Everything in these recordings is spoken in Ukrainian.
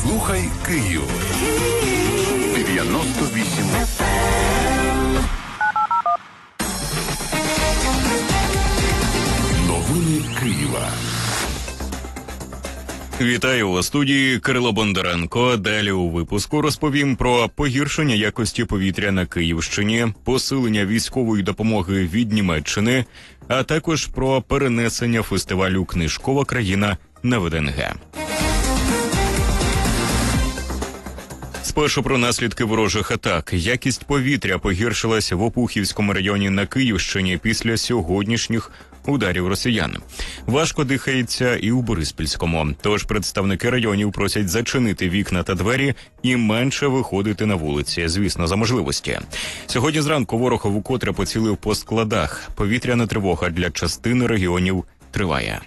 Слухай Київ. 98 FM. Новини Києва. Вітаю у студії Кирило Бондаренко. Далі у випуску розповім про погіршення якості повітря на Київщині, посилення військової допомоги від Німеччини, а також про перенесення фестивалю «Книжкова країна» на ВДНГ. Спершу про наслідки ворожих атак. Якість повітря погіршилась в Опухівському районі на Київщині після сьогоднішніх ударів росіян. Важко дихається і у Бориспільському. Тож представники районів просять зачинити вікна та двері і менше виходити на вулиці, звісно, за можливості. Сьогодні зранку ворог вкотре поцілив по складах. Повітряна тривога для частини регіонів триває.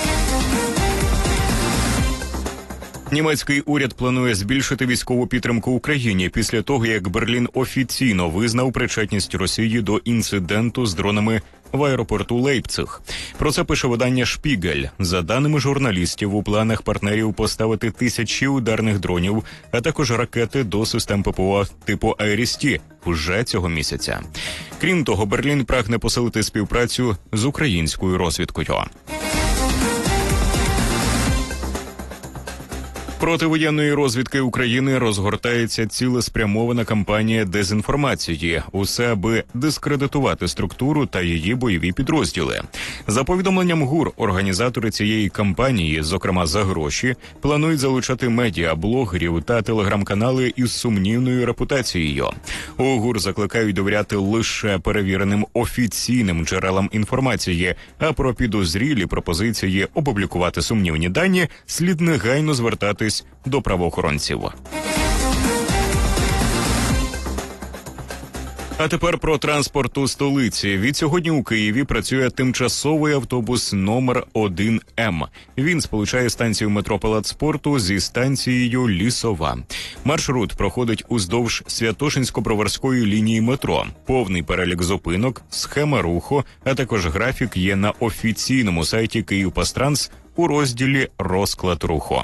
Німецький уряд планує збільшити військову підтримку Україні після того, як Берлін офіційно визнав причетність Росії до інциденту з дронами в аеропорту Лейпциг. Про це пише видання «Шпігель». За даними журналістів, у планах партнерів поставити 1000 ударних дронів, а також ракети до систем ППО типу «Айріс-Ті» вже цього місяця. Крім того, Берлін прагне посилити співпрацю з українською розвідкою. Проти воєнної розвідки України розгортається цілеспрямована кампанія дезінформації. Усе аби дискредитувати структуру та її бойові підрозділи. За повідомленням ГУР, організатори цієї кампанії, зокрема за гроші, планують залучати медіа, блогерів та телеграм-канали із сумнівною репутацією. У ГУР закликають довіряти лише перевіреним офіційним джерелам інформації, а про підозрілі пропозиції опублікувати сумнівні дані слід негайно звертатись до правоохоронців. А тепер про транспорт у столиці. Відсьогодні у Києві працює тимчасовий автобус номер 1М. Він сполучає станцію метро Палац спорту зі станцією Лісова. Маршрут проходить уздовж Святошинсько-Броварської лінії метро. Повний перелік зупинок, схема руху, а також графік є на офіційному сайті «Київпастранс» у розділі «Розклад руху».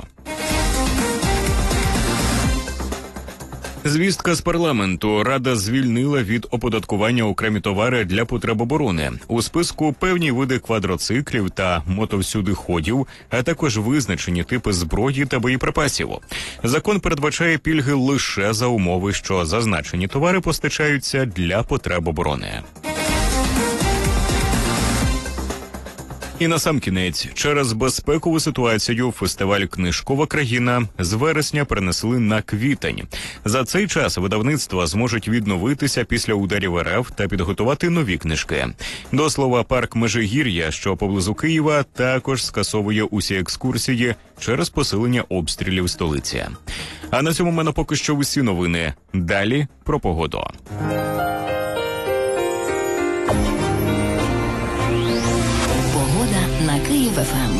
Звістка з парламенту. Рада звільнила від оподаткування окремі товари для потреб оборони. У списку певні види квадроциклів та мотовсюдиходів, а також визначені типи зброї та боєприпасів. Закон передбачає пільги лише за умови, що зазначені товари постачаються для потреб оборони. І насамкінець, через безпекову ситуацію фестиваль «Книжкова країна» з вересня перенесли на квітень. За цей час видавництва зможуть відновитися після ударів РФ та підготувати нові книжки. До слова, парк Межигір'я, що поблизу Києва, також скасовує усі екскурсії через посилення обстрілів столиці. А на цьому в мене поки що усі новини. Далі про погоду. На Київ ФМ.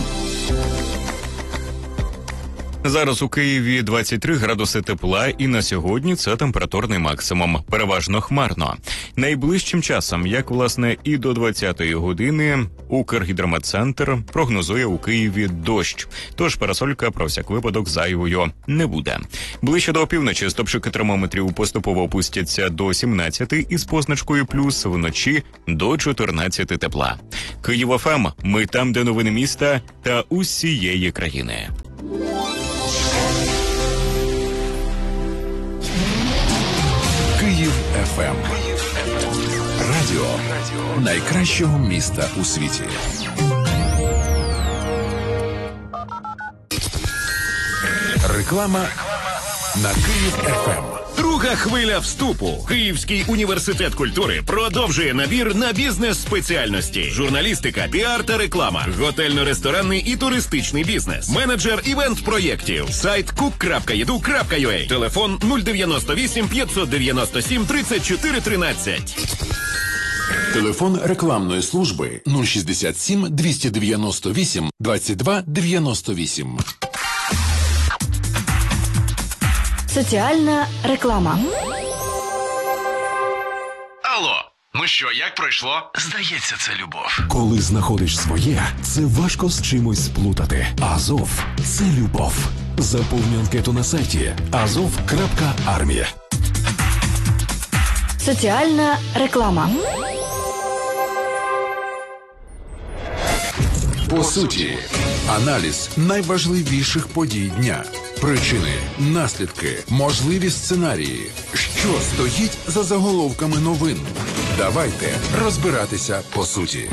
Зараз у Києві 23 градуси тепла, і на сьогодні це температурний максимум. Переважно хмарно. Найближчим часом, як власне і до 20-ї години, Укргідрометцентр прогнозує у Києві дощ. Тож парасолька про всяк випадок зайвою не буде. Ближче до опівночі стопчики термометрів поступово опустяться до 17 із позначкою плюс, вночі до 14 тепла. Київ ФМ. Ми там, де новини міста та усієї країни. Київ ФМ. Радіо найкращого міста у світі. Реклама на Київ ФМ. Друга хвиля вступу. Київський університет культури продовжує набір на бізнес-спеціальності. Журналістика, піар та реклама. Готельно-ресторанний і туристичний бізнес. Менеджер івент-проєктів. Сайт cook.edu.ua. Телефон 098 597 34 13. Телефон рекламної служби 067 298 22 98. Соціальна реклама. Алло, ну що, як пройшло? Здається, це любов. Коли знаходиш своє, це важко з чимось сплутати. Азов – це любов. Заповни анкету на сайті azov.armia. Соціальна реклама. По суті, аналіз найважливіших подій дня. Причини, наслідки, можливі сценарії. Що стоїть за заголовками новин? Давайте розбиратися по суті.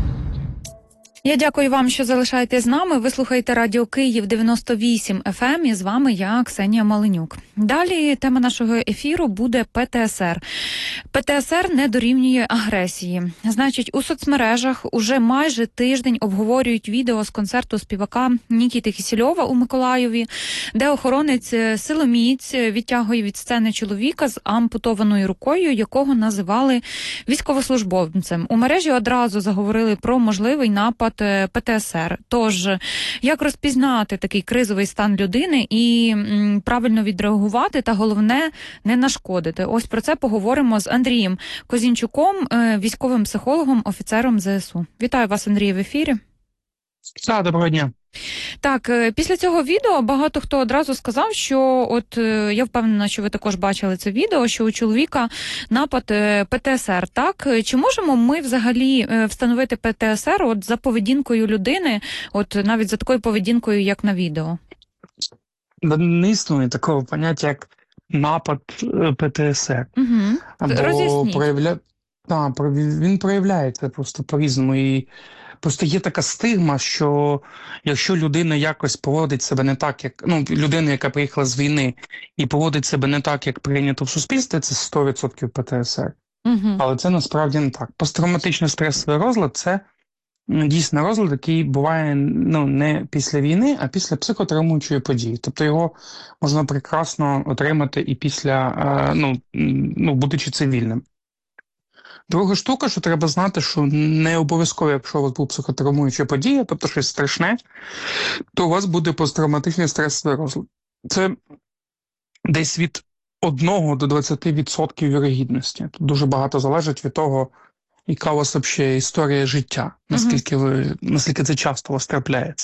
Я дякую вам, що залишаєтесь з нами. Ви слухаєте Радіо Київ 98 FM, і з вами я, Ксенія Маленюк. Далі тема нашого ефіру буде ПТСР. ПТСР не дорівнює агресії. Значить, у соцмережах уже майже тиждень обговорюють відео з концерту співака Нікіти Кісельова у Миколаєві, де охоронець силоміць відтягує від сцени чоловіка з ампутованою рукою, якого називали військовослужбовцем. У мережі одразу заговорили про можливий напад ПТСР. Тож, як розпізнати такий кризовий стан людини і правильно відреагувати, та головне, не нашкодити? Ось про це поговоримо з Андрієм Козінчуком, військовим психологом, офіцером ЗСУ. Вітаю вас, Андрій, в ефірі. Так, доброго дня. Так, після цього відео багато хто одразу сказав, що я впевнена, що ви також бачили це відео, що у чоловіка напад ПТСР, так? Чи можемо ми взагалі встановити ПТСР за поведінкою людини, навіть за такою поведінкою, як на відео? Не існує такого поняття, як напад ПТСР. Угу. Роз'ясніть. Він проявляється просто по-різному. І просто є така стигма, що якщо людина якось поводить себе не так, як людина, яка приїхала з війни, і поводить себе не так, як прийнято в суспільстві, це 100% ПТСР. Угу. Але це насправді не так. Посттравматичний стресовий розлад – це дійсно розлад, який буває не після війни, а після психотравмуючої події. Тобто його можна прекрасно отримати і після, будучи цивільним. Друга штука, що треба знати, що не обов'язково, якщо у вас був психотравмуюча подія, тобто щось страшне, то у вас буде посттравматичний стресовий розлад. Це десь від 1 до 20% вірогідності. Тут дуже багато залежить від того, яка у вас взагалі історія життя, наскільки це часто у вас трапляється.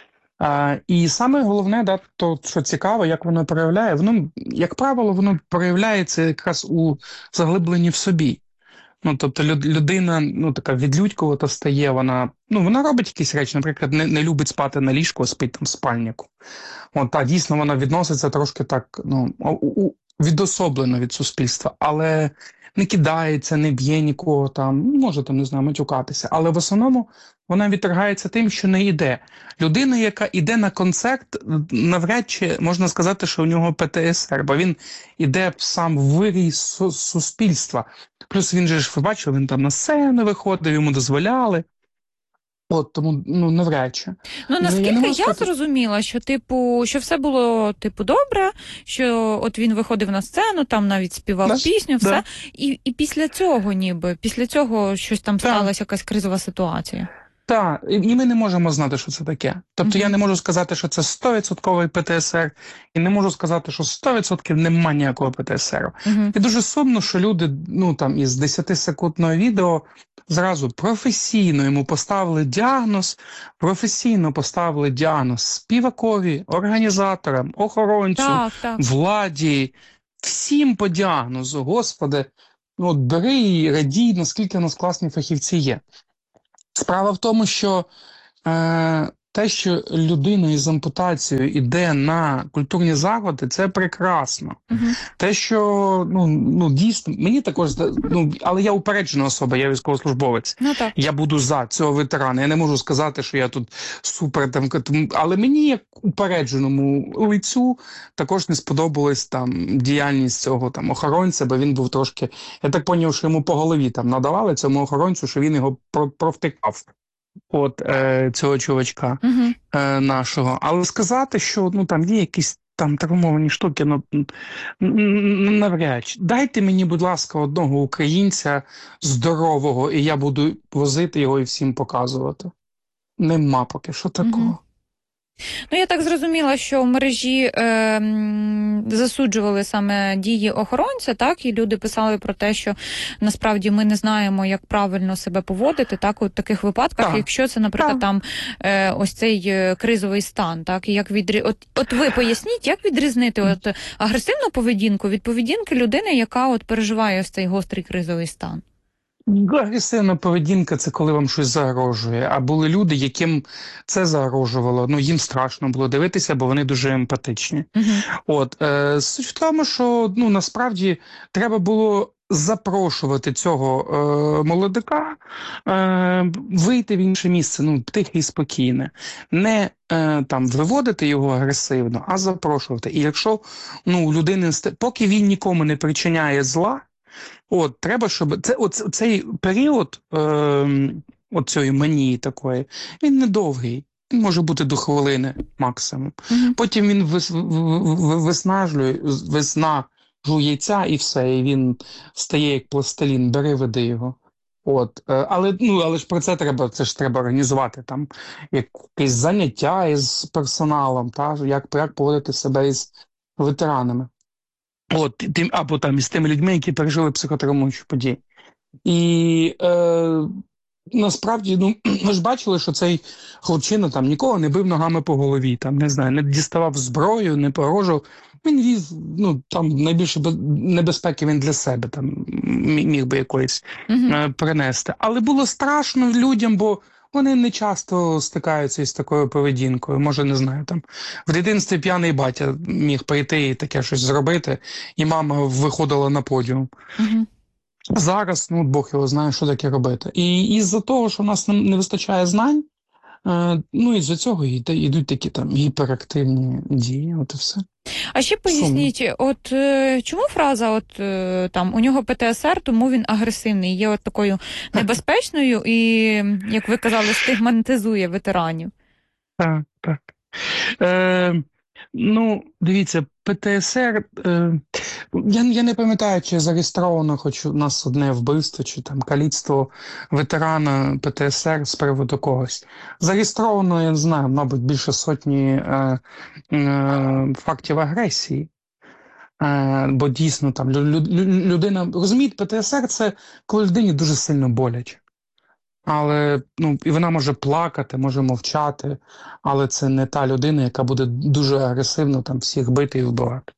І саме головне, то, що цікаво, як воно проявляє, як правило, воно проявляється якраз у заглибленні в собі. Тобто людина, така відлюдькувата стає, вона робить якісь речі, наприклад, не любить спати на ліжку, а спить там в спальнику. Дійсно, вона відноситься трошки так, відособлено від суспільства, але не кидається, не б'є нікого може матюкатися. Але в основному вона відторгається тим, що не йде. Людина, яка йде на концерт, навряд чи можна сказати, що у нього ПТСР, бо він йде сам в вирій суспільства. Плюс він же ж, ви бачили, він там на сцену виходив, йому дозволяли. Тому, навряд чи. Наскільки я зрозуміла, що, що все було, добре, що він виходив на сцену, там навіть співав пісню, все. І після цього щось там сталася, якась кризова ситуація. Так, і ми не можемо знати, що це таке. Тобто я не можу сказати, що це 100% ПТСР, і не можу сказати, що 100% немає ніякого ПТСР. І дуже сумно, що люди, із 10-секундного відео зразу професійно йому поставили діагноз співакові, організаторам, охоронцю, владі, всім по діагнозу. Господи, бери і радій, наскільки у нас класні фахівці є. Справа в тому, що те, що людина із ампутацією йде на культурні заходи, це прекрасно. Те, що, дійсно, мені також, але я упереджена особа, я військовослужбовець. Я буду за цього ветерана. Я не можу сказати, що я тут супер, але мені, як упередженому лицю, також не сподобалась діяльність цього охоронця, бо він був трошки, я так зрозумів, що йому по голові надавали цьому охоронцю, що він його провтикав. Цього чувачка нашого. Але сказати, що є якісь травмовані штуки, навряд чи. Дайте мені, будь ласка, одного українця здорового, і я буду возити його і всім показувати. Нема поки що такого. Ну, я так зрозуміла, що в мережі засуджували саме дії охоронця, так, і люди писали про те, що насправді ми не знаємо, як правильно себе поводити, так, у таких випадках, Так. якщо це, наприклад, там ось цей кризовий стан, так, і як от ви поясніть, як відрізнити от агресивну поведінку від поведінки людини, яка от переживає ось цей гострий кризовий стан? Агресивна поведінка – це коли вам щось загрожує. А були люди, яким це загрожувало. Ну, їм страшно було дивитися, бо вони дуже емпатичні. Суть в тому, що насправді треба було запрошувати цього молодика вийти в інше місце, тихе і спокійне. Не виводити його агресивно, а запрошувати. І якщо у людини, поки він нікому не причиняє зла, треба, щоб цей період цієї манії такої, він недовгий. Він може бути до хвилини максимум. Потім він виснажує яйця і все, і він стає як пластилін, бери, веди його. Але ж про це треба організувати, там якесь заняття із персоналом, як поводити себе із ветеранами. Або із тими людьми, які пережили психотравмуючі події. І насправді, ми ж бачили, що цей хлопчина нікого не бив ногами по голові, не діставав зброю, не погрожував. Він вів, найбільше небезпеки він для себе міг би якоїсь принести. Але було страшно людям, бо вони не часто стикаються із такою поведінкою. Може, не знаю, в дитинстві п'яний батя міг прийти і таке щось зробити, і мама виходила на подіум. Зараз, Бог його знає, що таке робити. І із-за того, що в нас не вистачає знань, із-за цього йдуть такі гіперактивні дії, от і все. А ще поясніть, чому фраза у нього ПТСР, тому він агресивний, є такою небезпечною і, як ви казали, стигматизує ветеранів? Так. Дивіться, ПТСР, я не пам'ятаю, чи зареєстровано хоч у нас одне вбивство, чи каліцтво ветерана ПТСР з приводу когось. Зареєстровано, я не знаю, мабуть, більше сотні фактів агресії. Бо дійсно людина, розумієте, ПТСР – це коли людині дуже сильно боляче. Але, і вона може плакати, може мовчати, але це не та людина, яка буде дуже агресивно всіх бити і вбивати.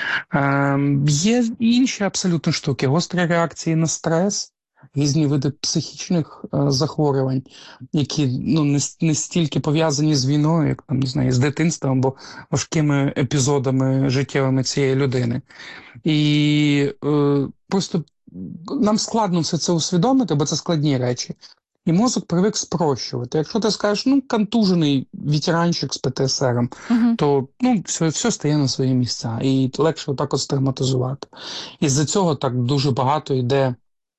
Є інші абсолютно штуки. Гострі реакції на стрес, різні види психічних захворювань, які не стільки пов'язані з війною, як з дитинством або важкими епізодами життєвими цієї людини. І просто нам складно все це усвідомити, бо це складні речі. І мозок привик спрощувати. Якщо ти скажеш, контужений ветеранчик з ПТСРом, то все стає на свої місця. І легше отак стигматизувати. Із-за цього так дуже багато йде.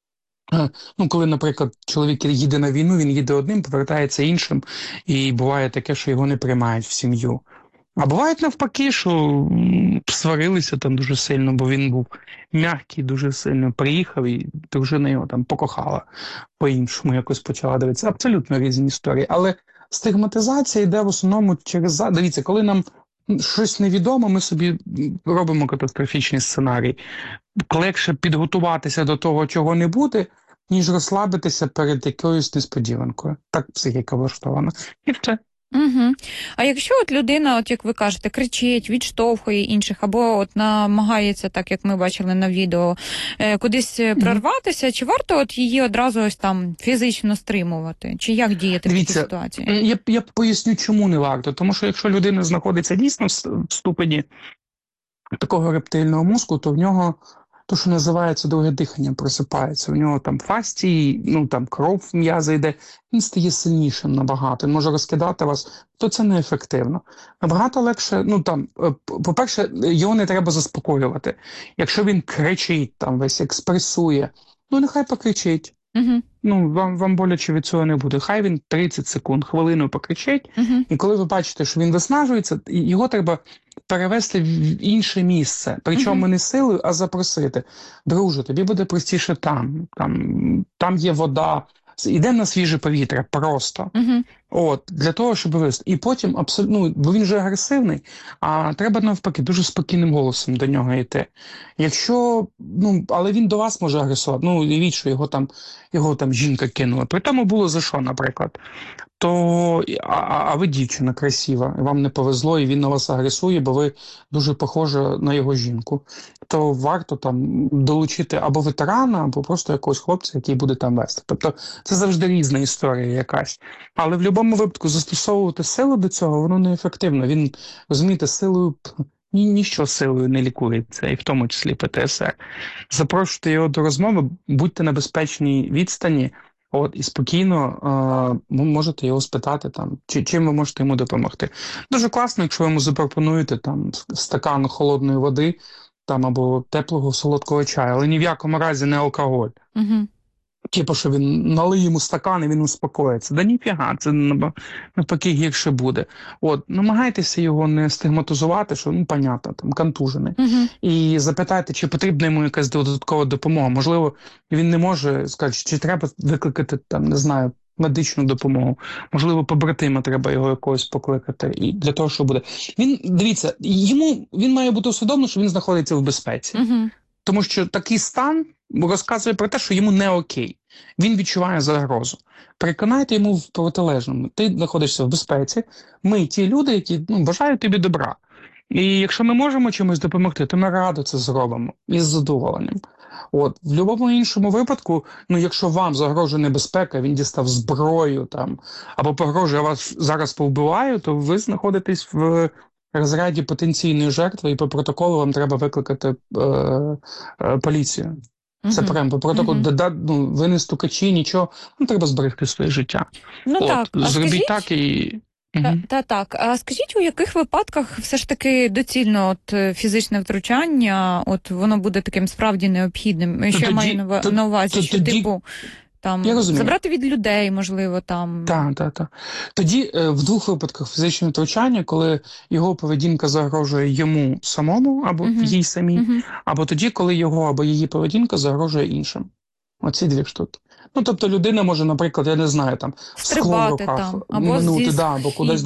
Коли, наприклад, чоловік їде на війну, він їде одним, повертається іншим, і буває таке, що його не приймають в сім'ю. А буває навпаки, що сварилися дуже сильно, бо він був м'який дуже сильно, приїхав і дружина його покохала, по-іншому якось почала дивитися. Абсолютно різні історії. Але стигматизація йде в основному через... Дивіться, коли нам щось невідомо, ми собі робимо катастрофічний сценарій. Легше підготуватися до того, чого не буде, ніж розслабитися перед якоюсь несподіванкою. Так психіка влаштована. І все. А якщо людина, як ви кажете, кричить, відштовхує інших, або намагається, так як ми бачили на відео, кудись прорватися, чи варто її одразу фізично стримувати? Чи як діяти в цій ситуації? Я поясню, чому не варто. Тому що якщо людина знаходиться дійсно в ступені такого рептильного мозку, то в нього то, що називається друге дихання, просипається. У нього фастії, кров в м'язи йде, він стає сильнішим набагато, він може розкидати вас, то це неефективно. Набагато легше, по-перше, його не треба заспокоювати. Якщо він кричить, весь експресує, нехай покричить. Вам боляче від цього не буде. Хай він 30 секунд, хвилину покричить, і коли ви бачите, що він виснажується, його треба перевести в інше місце. Причому не силою, а запросити. Друже, тобі буде простіше там є вода, йдемо на свіже повітря, просто. От, для того, щоб вивести. І потім абсолютно, ну, бо він же агресивний, а треба навпаки дуже спокійним голосом до нього йти. Якщо, ну, але він до вас може агресувати. Ну, уявіть, що його там жінка кинула. При тому було за що, наприклад. То, а ви дівчина красива, і вам не повезло, і він на вас агресує, бо ви дуже похожа на його жінку, то варто там долучити або ветерана, або просто якогось хлопця, який буде там вести. Тобто це завжди різна історія якась. Але в будь-якому випадку застосовувати силу до цього, воно неефективно. Він, розумієте, силою, ніщо силою не лікується, і в тому числі ПТСР. Запрошуйте його до розмови, будьте на безпечній відстані, от, і спокійно можете його спитати, там, чим ви можете йому допомогти. Дуже класно, якщо ви йому запропонуєте там, стакан холодної води там, або теплого солодкого чаю, але ні в якому разі не алкоголь. Угу. Типу, що він налиє йому стакан і він успокоїться. Да ніфіга, це навпаки гірше буде. От, намагайтеся його не стигматизувати, що, ну, понятно, там, контужений. І запитайте, чи потрібна йому якась додаткова допомога. Можливо, він не може, скаже, чи треба викликати, там, не знаю, медичну допомогу. Можливо, побратима треба його якогось покликати. І для того, що буде. Дивіться, він має бути усвідомлений, що він знаходиться в безпеці. Тому що такий стан розказує про те, що йому не окей. Він відчуває загрозу. Переконайте йому в протилежному. Ти знаходишся в безпеці, ми ті люди, які бажають тобі добра. І якщо ми можемо чимось допомогти, то ми радо це зробимо. Із задоволенням. От, в будь-якому іншому випадку, якщо вам загрожує небезпека, він дістав зброю там, або погрожує вас зараз повбиваю, то ви знаходитесь в розряді потенційної жертви, і по протоколу вам треба викликати поліцію. Це прямо по протоколу, ви не стукачі, нічого, треба зберегти своє життя. Так, зробіть так і... Так. А скажіть, у яких випадках все ж таки доцільно фізичне втручання, воно буде таким справді необхідним? Що я маю на увазі, що типу... Там, забрати від людей, можливо, там... Так. Тоді в двох випадках фізичне втручання, коли його поведінка загрожує йому самому, або їй самій, або тоді, коли його або її поведінка загрожує іншим. Оці дві штуки. Тобто людина може, наприклад, я не знаю, там, скло в руках минути, або кудись,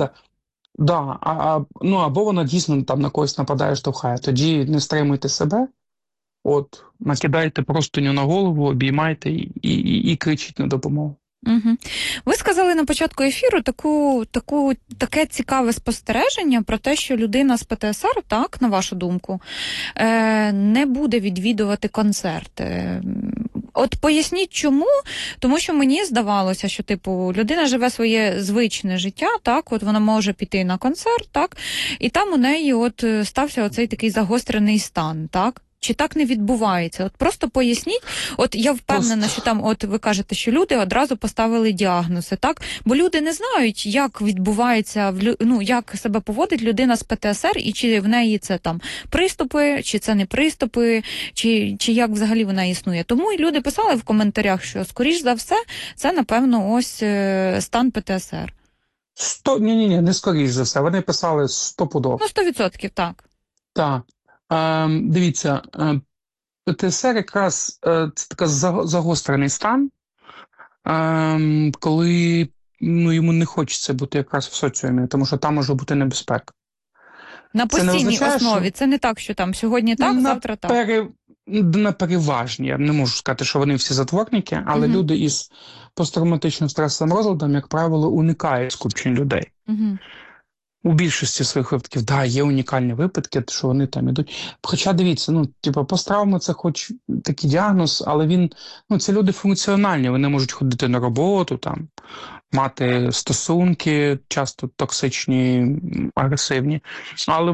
або вона дійсно там на когось нападає, штовхає. Тоді не стримуйте себе, накидайте простиню на голову, обіймайте і кричіть на допомогу. Ви сказали на початку ефіру таке цікаве спостереження про те, що людина з ПТСР, так, на вашу думку, не буде відвідувати концерти. От поясніть чому, тому що мені здавалося, що людина живе своє звичне життя, так, вона може піти на концерт, так, і там у неї стався оцей такий загострений стан, так? Чи так не відбувається? Просто поясніть. Я впевнена, що там, ви кажете, що люди одразу поставили діагнози, так? Бо люди не знають, як відбувається, як себе поводить людина з ПТСР, і чи в неї це там приступи, чи це не приступи, чи як взагалі вона існує. Тому і люди писали в коментарях, що, скоріш за все, це, напевно, стан ПТСР. Ні, не скоріш за все. Вони писали 100%. 100%, так. Так. Дивіться, ПТСР якраз це такий загострений стан, коли йому не хочеться бути якраз в соціумі, тому що там може бути небезпека. На постійній основі. Це не так, що там сьогодні так, завтра так. На переважні. Я не можу сказати, що вони всі затворники, але люди із посттравматичним стресовим розладом, як правило, уникають скупчень людей. У більшості своїх випадків, є унікальні випадки, що вони там ідуть. Хоча, дивіться, посттравма – це хоч такий діагноз, але це люди функціональні, вони можуть ходити на роботу, там, мати стосунки, часто токсичні, агресивні, але